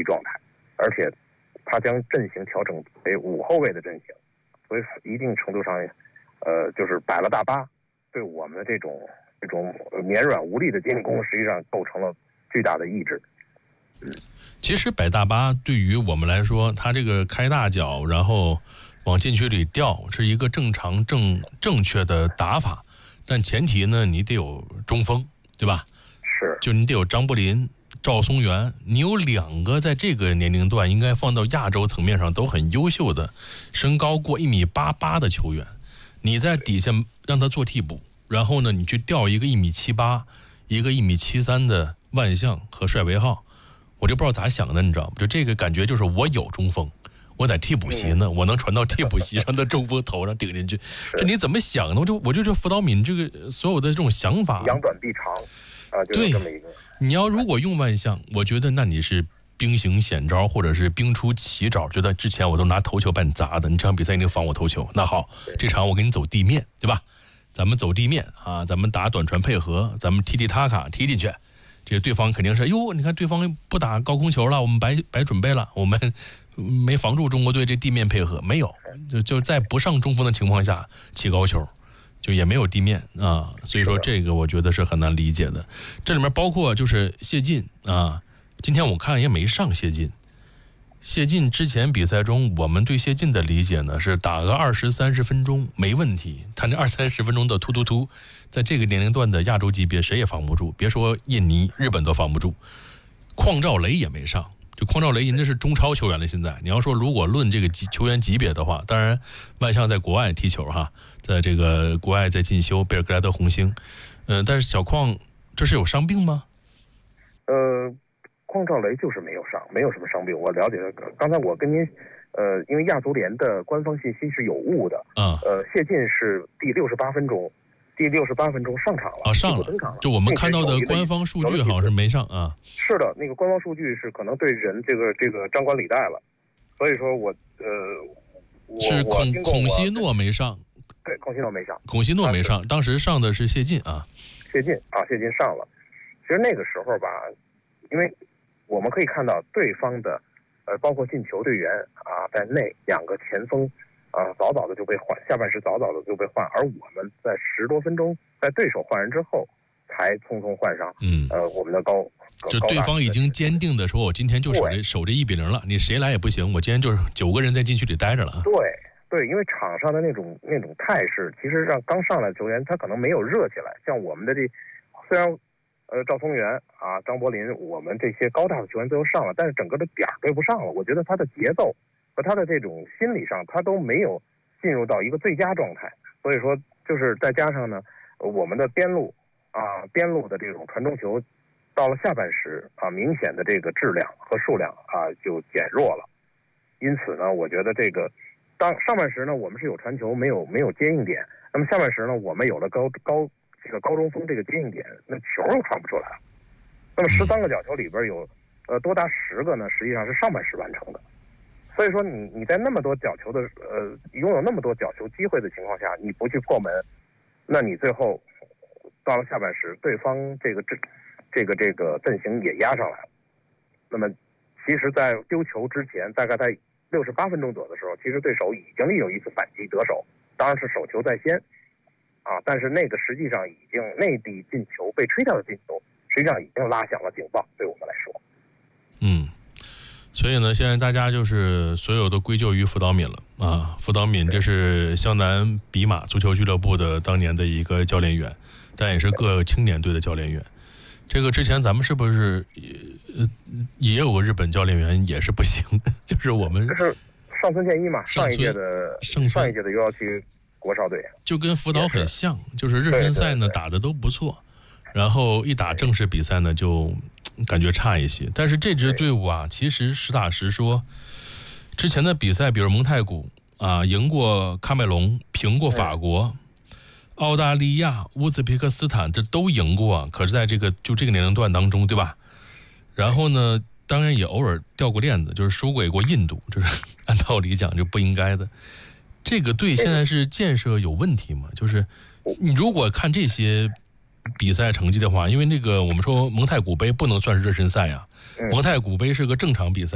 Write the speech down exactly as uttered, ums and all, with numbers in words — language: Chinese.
状态，而且他将阵型调整为五后卫的阵型，所以一定程度上，呃，就是摆了大巴，对我们的这种这种绵软无力的进攻，实际上构成了巨大的抑制。嗯， 其实摆大巴对于我们来说，他这个开大脚，然后往禁区里掉，是一个正常正正确的打法，但前提呢，你得有中锋，对吧？ 是， 就你得有张伯林、赵松元，你有两个在这个年龄段应该放到亚洲层面上都很优秀的，身高过一米八八的球员，你在底下让他做替补，然后呢，你去调一个一米七八，一个一米七三的万象和帅维浩，我就不知道咋想的，你知道吗？就这个感觉就是我有中锋，我在替补席呢，我能传到替补席上的中锋头上顶进去，这你怎么想的？我就我就这辅导敏这个所有的这种想法， 扬短避长啊，就是这么一个。 你要如果用万象，我觉得那你是兵行险招，或者是兵出奇招，觉得之前我都拿头球把你砸的，你这场比赛一定防我头球。那好，这场我给你走地面，对吧？咱们走地面啊，咱们打短传配合，咱们踢踢塔卡踢进去。这个对方肯定是哟，你看对方不打高空球了，我们白白准备了，我们没防住中国队这地面配合，没有，就就在不上中锋的情况下起高球。就也没有地面啊，所以说这个我觉得是很难理解的。这里面包括就是谢晋啊，今天我看也没上谢晋。谢晋之前比赛中，我们对谢晋的理解呢是打个二十三十分钟没问题，他那二三十分钟的突突突，在这个年龄段的亚洲级别谁也防不住，别说印尼、日本都防不住。邝兆雷也没上。就邝兆雷人家是中超球员了，现在你要说如果论这个级球员级别的话，当然万象在国外踢球哈，在这个国外在进修贝尔格莱德红星，嗯、呃，但是小邝这是有伤病吗？ 呃，邝兆雷就是没有伤，没有什么伤病。我了解的，刚才我跟您，呃，因为亚足联的官方信息是有误的， 啊、 呃，谢晋是第六十八分钟。第六十八分钟上场了啊，上了，就我们看到的官方数据好像是没上啊。 是的，那个官方数据是可能对人这个这个张冠李戴了，所以说我呃，我是孔孔希诺没上， 对，孔希诺没上， 孔希诺没上，当时上的是谢晋啊， 谢晋啊，谢晋上了。其实那个时候吧，因为我们可以看到对方的呃，包括进球队员啊在内，两个前锋。啊，早早的就被换，下半时早早的就被换，而我们在十多分钟在对手换人之后，才匆匆换上。 嗯， 呃，我们的高， 就对方已经坚定的说，我今天就守这守这一比零了，你谁来也不行，我今天就是九个人在禁区里待着了。 对对，因为场上的那种那种态势，其实让刚上来的球员他可能没有热起来。像我们的这，虽然呃赵松元啊、张伯林，我们这些高大的球员最后上了，但是整个的点儿对不上了。我觉得他的节奏和他的这种心理上，他都没有进入到一个最佳状态，所以说就是再加上呢，我们的边路啊边路的这种传中球，到了下半时啊，明显的这个质量和数量啊就减弱了。因此呢，我觉得这个当上半时呢，我们是有传球，没有没有接应点。那么下半时呢，我们有了高高这个高中锋这个接应点，那球又传不出来了。那么十三个角球里边有呃多达十个呢，实际上是上半时完成的。所以说你你在那么多角球的呃拥有那么多角球机会的情况下，你不去破门，那你最后到了下半时，对方这个这这个这个阵型也压上来了。那么其实，在丢球之前，大概在六十八分钟左右的时候，其实对手已经利用一次反击得手，当然是手球在先啊，但是那个实际上已经内地进球被吹掉的进球，实际上已经拉响了警报，对我们来说。 嗯。所以呢，现在大家就是所有都归咎于辅导敏了啊！辅导敏这是湘南比马足球俱乐部的当年的一个教练员，但也是各青年队的教练员。这个之前咱们是不是也也有个日本教练员也是不行？就是我们就是上村健一嘛，上一届的上一届的 U 幺七国少队， 就跟辅导很像，就是热身赛呢打的都不错，然后一打正式比赛呢就感觉差一些。但是这支队伍啊，其实实打实说，之前的比赛，比如蒙太古啊，赢过喀麦隆，平过法国、澳大利亚、乌兹别克斯坦，这都赢过。可是在这个就这个年龄段当中，对吧？然后呢，当然也偶尔掉过链子，就是输给过印度，就是按道理讲就不应该的。这个队现在是建设有问题吗？就是你如果看这些比赛成绩的话，因为那个我们说蒙太古杯不能算是热身赛啊，蒙太古杯是个正常比赛。